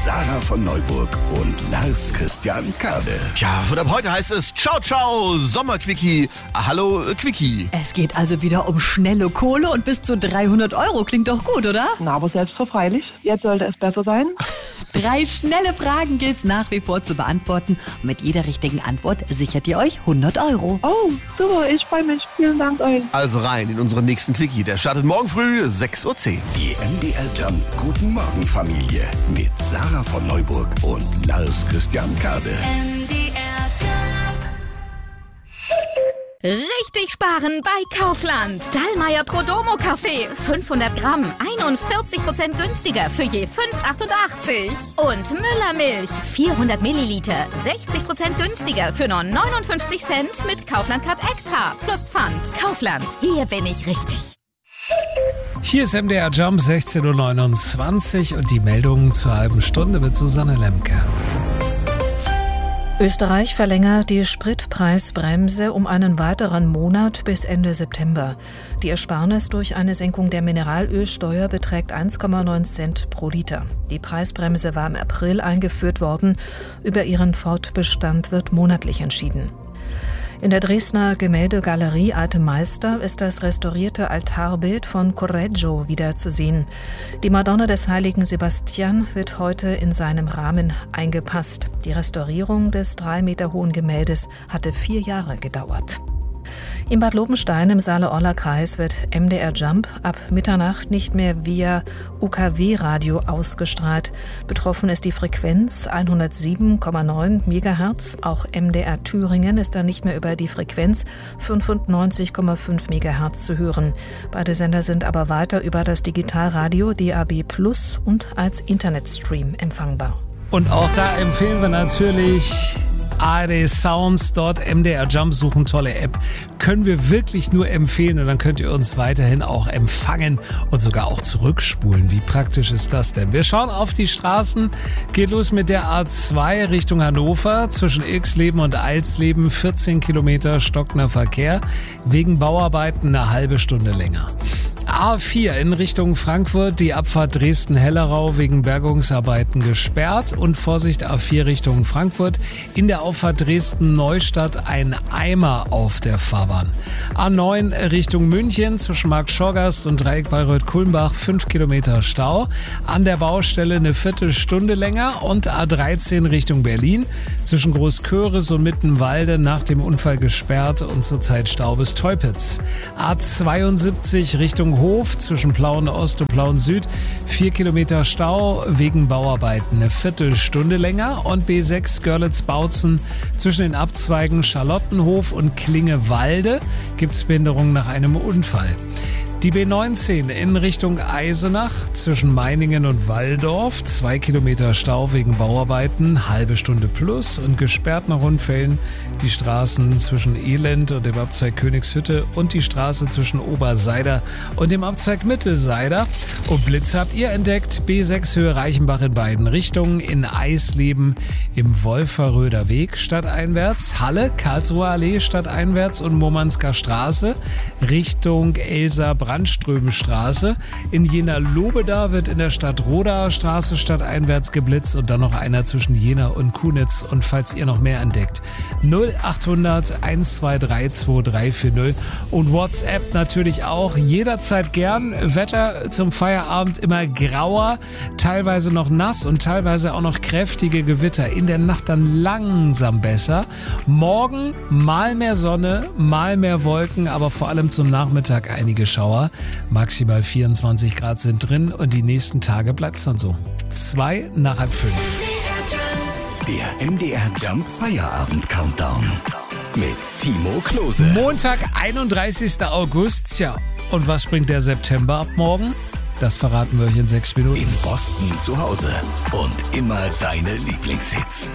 Sarah von Neuburg und Lars Christian Kade. Ja, und ab heute heißt es Ciao, ciao, Sommerquickie. Hallo, Quickie. Es geht also wieder um schnelle Kohle und bis zu 300 €. Klingt doch gut, oder? Na, aber selbstverfreilich. Jetzt sollte es besser sein. 3 schnelle Fragen gilt's nach wie vor zu beantworten. Und mit jeder richtigen Antwort sichert ihr euch 100 €. Oh, super, ich freue mich. Vielen Dank euch. Also rein in unseren nächsten Quickie. Der startet morgen früh 6:10 Uhr. Die MDR Jump Guten Morgen Familie mit Sarah von Neuburg und Lars Christian Kade. Richtig sparen bei Kaufland. Dallmayr Prodomo Kaffee. 500 Gramm. 41% günstiger für je 5,88. Und Müller Milch. 400 Milliliter. 60% günstiger für nur 59 Cent mit Kaufland Card Extra. Plus Pfand. Kaufland. Hier bin ich richtig. Hier ist MDR Jump 16:29 Uhr und die Meldungen zur halben Stunde mit Susanne Lemke. Österreich verlängert die Spritpreisbremse um einen weiteren Monat bis Ende September. Die Ersparnis durch eine Senkung der Mineralölsteuer beträgt 1,9 Cent pro Liter. Die Preisbremse war im April eingeführt worden. Über ihren Fortbestand wird monatlich entschieden. In der Dresdner Gemäldegalerie Alte Meister ist das restaurierte Altarbild von Correggio wieder zu sehen. Die Madonna des heiligen Sebastian wird heute in seinem Rahmen eingepasst. Die Restaurierung des 3 Meter hohen Gemäldes hatte 4 Jahre gedauert. In Bad Lobenstein im Saale-Orla-Kreis wird MDR Jump ab Mitternacht nicht mehr via UKW-Radio ausgestrahlt. Betroffen ist die Frequenz 107,9 MHz. Auch MDR Thüringen ist dann nicht mehr über die Frequenz 95,5 MHz zu hören. Beide Sender sind aber weiter über das Digitalradio DAB+ und als Internetstream empfangbar. Und auch da empfehlen wir natürlich ARD Sounds, dort MDR Jump suchen, tolle App. Können wir wirklich nur empfehlen und dann könnt ihr uns weiterhin auch empfangen und sogar auch zurückspulen. Wie praktisch ist das denn? Wir schauen auf die Straßen. Geht los mit der A2 Richtung Hannover. Zwischen Ilksleben und Alsleben 14 Kilometer stockender Verkehr. Wegen Bauarbeiten eine halbe Stunde länger. A4 in Richtung Frankfurt, die Abfahrt Dresden-Hellerau wegen Bergungsarbeiten gesperrt und Vorsicht A4 Richtung Frankfurt. In der Auffahrt Dresden-Neustadt ein Eimer auf der Fahrbahn. A9 Richtung München zwischen Marktschorgast und Dreieck Bayreuth-Kulmbach 5 Kilometer Stau. An der Baustelle eine Viertelstunde länger und A13 Richtung Berlin zwischen Großköris und Mittenwalde nach dem Unfall gesperrt und zurzeit Stau bis Teupitz. A72 Richtung Hof zwischen Plauen Ost und Plauen Süd 4 Kilometer Stau wegen Bauarbeiten eine Viertelstunde länger und B6 Görlitz-Bautzen zwischen den Abzweigen Charlottenhof und Klingewalde gibt's Behinderung nach einem Unfall. Die B19 in Richtung Eisenach zwischen Meiningen und Walldorf 2 Kilometer Stau wegen Bauarbeiten, halbe Stunde plus und gesperrt nach Unfällen die Straßen zwischen Elend und dem Abzweig Königshütte und die Straße zwischen Oberseider und dem Abzweig Mittelseider. Und Blitz habt ihr entdeckt, B6 Höhe Reichenbach in beiden Richtungen, in Eisleben im Wolferröder Weg stadteinwärts, Halle, Karlsruher Allee stadteinwärts und Murmansker Straße Richtung Elsa Brandströmenstraße. In Jena Lobeda wird in der Stadt Rodaer Straße stadteinwärts geblitzt und dann noch einer zwischen Jena und Kunitz. Und falls ihr noch mehr entdeckt, 0800 123 2340 und WhatsApp natürlich auch jederzeit gern. Wetter zum Feierabend immer grauer, teilweise noch nass und teilweise auch noch kräftige Gewitter. In der Nacht dann langsam besser. Morgen mal mehr Sonne, mal mehr Wolken, aber vor allem zum Nachmittag einige Schauer. Maximal 24 Grad sind drin und die nächsten Tage bleibt es dann so. 2 nach halb 5. Der MDR Jump Feierabend Countdown mit Timo Klose. Montag, 31. August. Tja, und was bringt der September ab morgen? Das verraten wir euch in 6 Minuten. In Boston zu Hause und immer deine Lieblingshits.